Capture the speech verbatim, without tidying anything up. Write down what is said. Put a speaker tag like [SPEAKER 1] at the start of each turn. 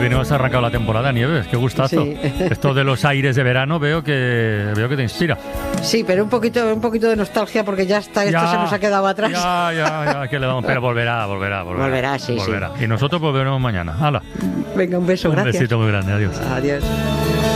[SPEAKER 1] bien hemos arrancado la temporada, Nieves, qué gustazo.
[SPEAKER 2] Sí.
[SPEAKER 1] Esto de los aires de verano veo que veo que te inspira.
[SPEAKER 2] Sí, pero un poquito, un poquito de nostalgia porque ya está, esto
[SPEAKER 1] Ya,
[SPEAKER 2] se nos ha quedado atrás.
[SPEAKER 1] Ya, ya, ya, que le damos, pero volverá, volverá, volverá.
[SPEAKER 2] Volverá, sí,
[SPEAKER 1] volverá. Y nosotros volveremos mañana. Hala.
[SPEAKER 2] Venga, un beso,
[SPEAKER 1] Un
[SPEAKER 2] gracias.
[SPEAKER 1] besito muy grande, adiós.
[SPEAKER 2] Adiós.